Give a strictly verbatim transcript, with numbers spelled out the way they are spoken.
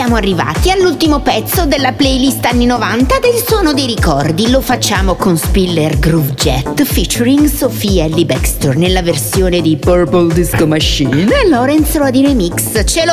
siamo arrivati all'ultimo pezzo della playlist anni novanta del Suono dei Ricordi. Lo facciamo con Spiller Groove Jet featuring Sophie Ellie Bextor nella versione di Purple Disco Machine e Lawrence Roddy Remix. Ce lo